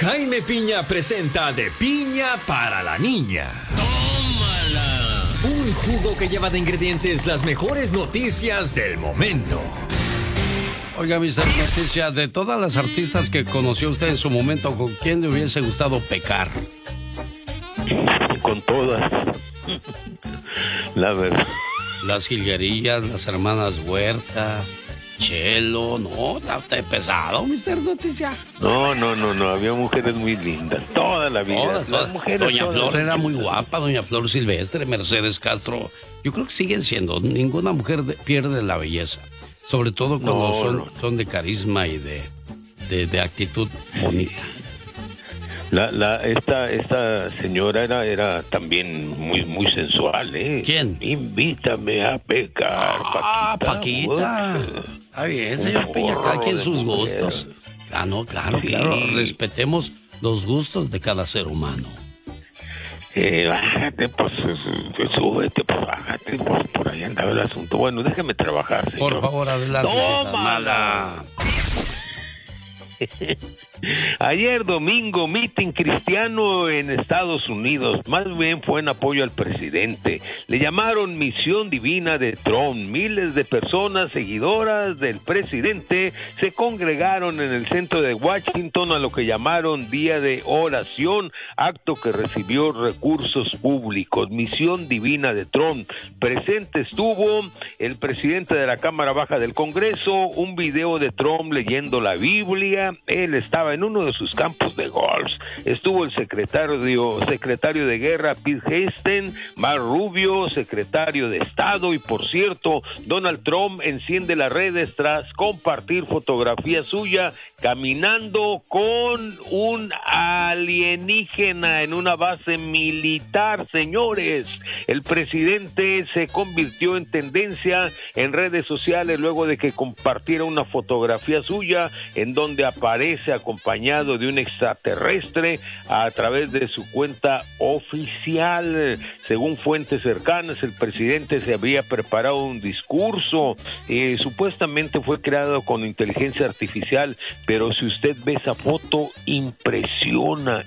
Jaime Piña presenta De Piña para la Niña. ¡Tómala! Un jugo que lleva de ingredientes las mejores noticias del momento. Oiga, Mr. Noticias, de todas las artistas que conoció usted en su momento, ¿con quién le hubiese gustado pecar? Con todas. La verdad. Las Jilguerillas, las hermanas Huerta, Chelo, no, está pesado, Mr. Noticias. No, había mujeres muy lindas, toda la vida. Todas. Las mujeres, Doña todas. Flor era muy guapa, Doña Flor Silvestre, Mercedes Castro. Yo creo que siguen siendo, ninguna mujer pierde la belleza. Sobre todo cuando son de carisma y de actitud bonita. Esta señora era también muy sensual, ¿eh? ¿Quién? Invítame a pecar, Paquita. Está bien, señor Peña, cada quien sus gustos. Claro, respetemos los gustos de cada ser humano. Bájate, pues, súbete, pues, bájate, pues, por ahí andaba el asunto. Bueno, déjeme trabajar, señor. Por favor, adelante. ¡Tómala! Ayer domingo, mitin cristiano en Estados Unidos, más bien fue en apoyo al presidente. Le llamaron Misión Divina de Trump. Miles de personas seguidoras del presidente se congregaron en el centro de Washington a lo que llamaron Día de Oración, acto que recibió recursos públicos. Misión Divina de Trump. Presente estuvo el presidente de la Cámara Baja del Congreso, un video de Trump leyendo la Biblia. Él estaba en uno de sus campos de golf. Estuvo el secretario de Guerra Pete Hastings, Mark Rubio, secretario de Estado, y por cierto, Donald Trump enciende las redes tras compartir fotografía suya caminando con un alienígena en una base militar, señores. El presidente se convirtió en tendencia en redes sociales luego de que compartiera una fotografía suya en donde aparece acompañado de un extraterrestre a través de su cuenta oficial. Según fuentes cercanas, el presidente se había preparado un discurso, supuestamente fue creado con inteligencia artificial, pero si usted ve esa foto, impresiona.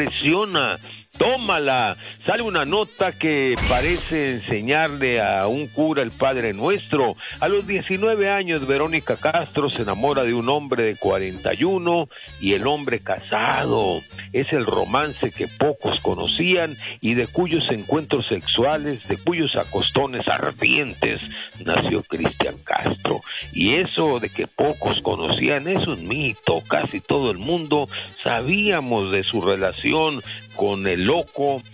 Tómala. Sale una nota que parece enseñarle a un cura el Padre Nuestro. A los 19 años, Verónica Castro se enamora de un hombre de 41 y el hombre casado. Es el romance que pocos conocían y de cuyos encuentros sexuales, de cuyos acostones ardientes, nació Cristian Castro. Y eso de que pocos conocían es un mito. Casi todo el mundo sabíamos de su relación con el loco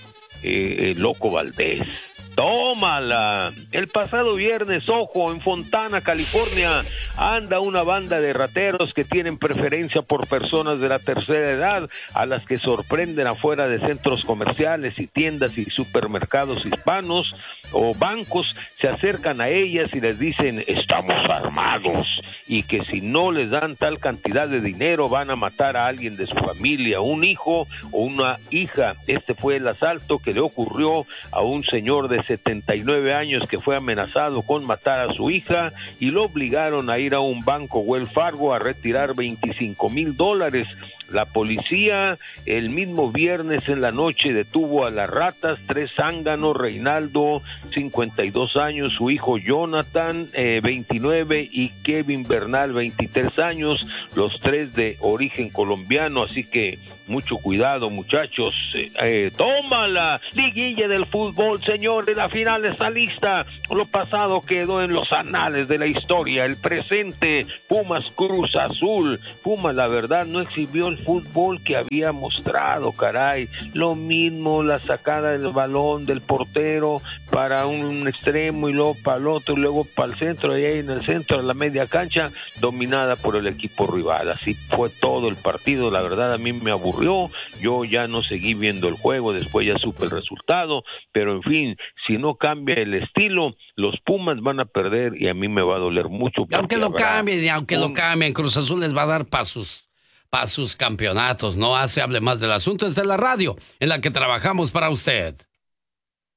Valdés. ¡Tómala! El pasado viernes, en Fontana, California, anda una banda de rateros que tienen preferencia por personas de la tercera edad, a las que sorprenden afuera de centros comerciales y tiendas y supermercados hispanos o bancos. Se acercan a ellas y les dicen: estamos armados, y que si no les dan tal cantidad de dinero van a matar a alguien de su familia, un hijo o una hija. Este fue el asalto que le ocurrió a un señor de 79 años que fue amenazado con matar a su hija y lo obligaron a ir a un banco Wells Fargo a retirar $25,000. La policía el mismo viernes en la noche detuvo a las ratas, 3 zánganos: Reinaldo, 52 años, su hijo Jonathan, 29, y Kevin Bernal, 23 años, los 3 de origen colombiano. Así que mucho cuidado, muchachos. Tómala. Liguilla del fútbol, señores, la final está lista. Lo pasado quedó en los anales de la historia. El presente, Pumas Cruz Azul. Pumas, la verdad, no exhibió el fútbol que había mostrado, caray. Lo mismo, la sacada del balón del portero para un extremo y luego para el otro y luego para el centro, y ahí en el centro de la media cancha, dominada por el equipo rival. Así fue todo el partido. La verdad, a mí me aburrió. Yo ya no seguí viendo el juego, después ya supe el resultado, pero en fin, si no cambia el estilo, los Pumas van a perder y a mí me va a doler mucho. Aunque lo cambien, Cruz Azul les va a dar para sus campeonatos. No hable más del asunto. Esta es la radio en la que trabajamos para usted.